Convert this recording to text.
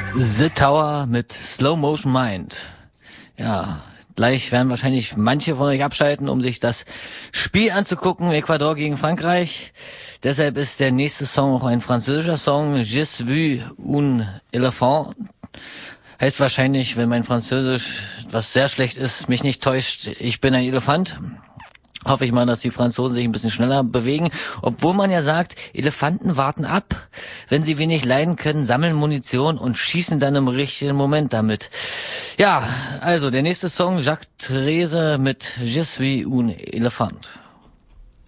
The Tower mit Slow Motion Mind. Ja, gleich werden wahrscheinlich manche von euch abschalten, um sich das Spiel anzugucken, Ecuador gegen Frankreich. Deshalb ist der nächste Song auch ein französischer Song, Je suis un éléphant. Heißt wahrscheinlich, wenn mein Französisch, was sehr schlecht ist, mich nicht täuscht, ich bin ein Elefant. Hoffe ich mal, dass die Franzosen sich ein bisschen schneller bewegen. Obwohl man ja sagt, Elefanten warten ab. Wenn sie wenig leiden können, sammeln Munition und schießen dann im richtigen Moment damit. Ja, also der nächste Song, Jacques Therese mit Je suis un éléphant.